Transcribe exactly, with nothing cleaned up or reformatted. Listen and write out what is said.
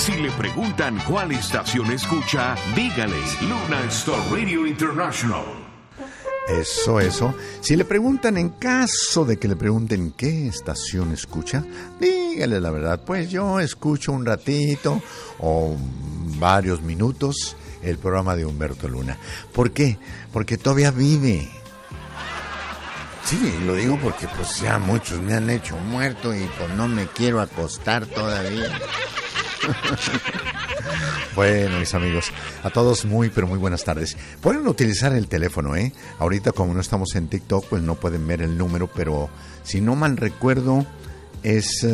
Si le preguntan cuál estación escucha, dígale Luna Star Radio International. Eso, eso. Si le preguntan, en caso de que le pregunten qué estación escucha, dígale la verdad. Pues yo escucho un ratito o varios minutos el programa de Humberto Luna. ¿Por qué? Porque todavía vive. Sí, lo digo porque pues ya muchos me han hecho muerto y pues no me quiero acostar todavía. Bueno, mis amigos, a todos muy, pero muy buenas tardes. Pueden utilizar el teléfono, ¿eh? Ahorita como no estamos en TikTok, pues no pueden ver el número, pero si no mal recuerdo, es